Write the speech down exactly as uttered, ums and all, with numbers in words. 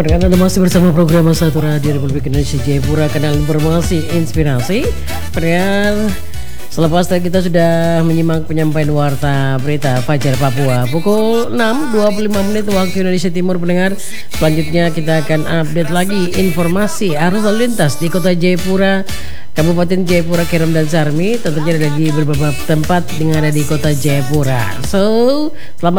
Karena Anda masih bersama program Satu Radio Republik Indonesia Jayapura, kanal informasi inspirasi. Pendengar, selepas tadi kita sudah menyimak penyampaian warta berita Fajar Papua pukul enam dua puluh lima menit waktu Indonesia Timur. Pendengar, selanjutnya kita akan update lagi informasi arus lalu lintas di kota Jayapura, Kabupaten Jayapura, Kerom dan Sarmi. Tentunya ada di beberapa tempat dengan ada di kota Jayapura. So, selamat